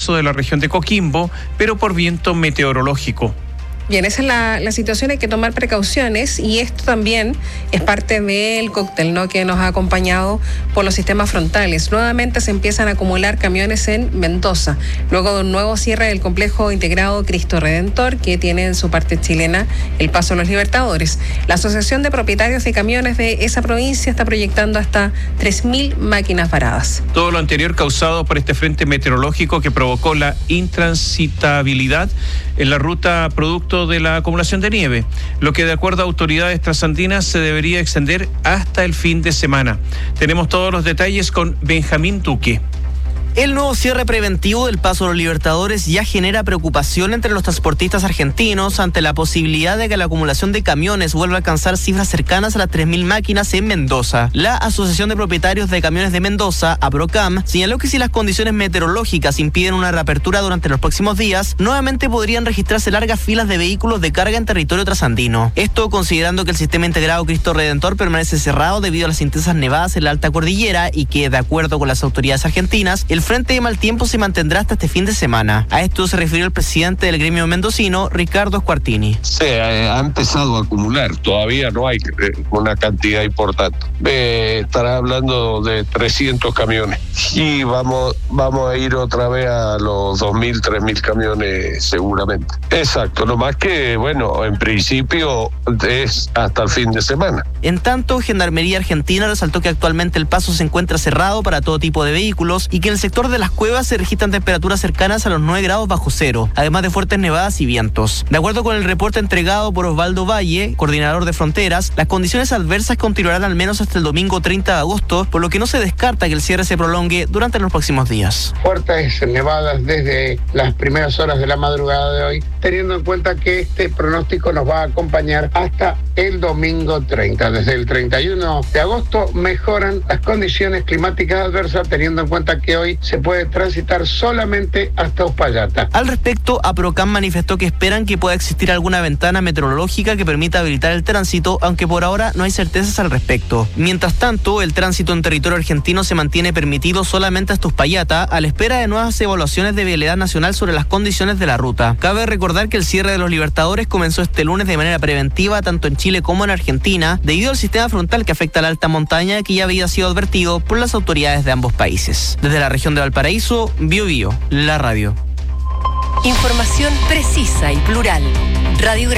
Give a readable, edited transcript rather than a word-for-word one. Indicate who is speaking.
Speaker 1: caso de la región de Coquimbo, pero por viento meteorológico.
Speaker 2: Bien, esa es la situación, hay que tomar precauciones y esto también es parte del cóctel, ¿no?, que nos ha acompañado por los sistemas frontales. Nuevamente se empiezan a acumular camiones en Mendoza, luego de un nuevo cierre del complejo integrado Cristo Redentor, que tiene en su parte chilena el Paso de los Libertadores. La Asociación de Propietarios de Camiones de esa provincia está proyectando hasta 3.000 máquinas varadas.
Speaker 1: Todo lo anterior causado por este frente meteorológico que provocó la intransitabilidad en la ruta producto de la acumulación de nieve, lo que de acuerdo a autoridades trasandinas se debería extender hasta el fin de semana. Tenemos todos los detalles con Benjamín Duque.
Speaker 3: El nuevo cierre preventivo del Paso de los Libertadores ya genera preocupación entre los transportistas argentinos ante la posibilidad de que la acumulación de camiones vuelva a alcanzar cifras cercanas a las 3.000 máquinas en Mendoza. La Asociación de Propietarios de Camiones de Mendoza, APROCAM, señaló que si las condiciones meteorológicas impiden una reapertura durante los próximos días, nuevamente podrían registrarse largas filas de vehículos de carga en territorio trasandino. Esto considerando que el sistema integrado Cristo Redentor permanece cerrado debido a las intensas nevadas en la alta cordillera y que, de acuerdo con las autoridades argentinas, el frente de mal tiempo se mantendrá hasta este fin de semana. A esto se refirió el presidente del gremio mendocino, Ricardo Escuartini.
Speaker 4: Se ha empezado a acumular, todavía no hay una cantidad importante. Estará hablando de 300 camiones y vamos a ir otra vez a los 2.000, 3.000 camiones seguramente. Exacto, no más que, bueno, en principio es hasta el fin de semana.
Speaker 3: En tanto, Gendarmería Argentina resaltó que actualmente el paso se encuentra cerrado para todo tipo de vehículos y que en el sector de las cuevas se registran temperaturas cercanas a los 9 grados bajo cero, además de fuertes nevadas y vientos. De acuerdo con el reporte entregado por Osvaldo Valle, coordinador de fronteras, las condiciones adversas continuarán al menos hasta el domingo 30 de agosto, por lo que no se descarta que el cierre se prolongue durante los próximos días.
Speaker 5: Fuertes nevadas desde las primeras horas de la madrugada de hoy, teniendo en cuenta que este pronóstico nos va a acompañar hasta el domingo 30. Desde el 31 de agosto mejoran las condiciones climáticas adversas, teniendo en cuenta que hoy se puede transitar solamente hasta Uspallata.
Speaker 3: Al respecto, APROCAM manifestó que esperan que pueda existir alguna ventana meteorológica que permita habilitar el tránsito, aunque por ahora no hay certezas al respecto. Mientras tanto, el tránsito en territorio argentino se mantiene permitido solamente hasta Uspallata, a la espera de nuevas evaluaciones de vialidad nacional sobre las condiciones de la ruta. Cabe recordar que el cierre de los Libertadores comenzó este lunes de manera preventiva tanto en Chile como en Argentina, debido al sistema frontal que afecta a la alta montaña, que ya había sido advertido por las autoridades de ambos países. Desde la región de Valparaíso, Biobío, la radio.
Speaker 6: Información precisa y plural. Radio